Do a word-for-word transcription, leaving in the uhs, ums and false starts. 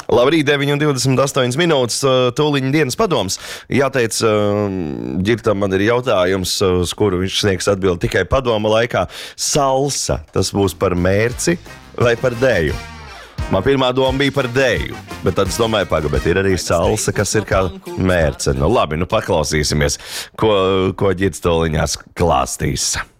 Labrīt, deviņi un divdesmit astoņas minūtes, tūliņa dienas padoms. Jāteic, Ģirtam man ir jautājums, uz kuru viņš sniegs atbildi tikai padoma laikā. Salsa, tas būs par mērci vai par dēju? Man pirmā doma bija par dēju, bet tad es domāju, paga, bet ir arī salsa, kas ir kā mērce. Nu labi, nu paklausīsimies, ko, ko Ģirts tūliņās klāstīs.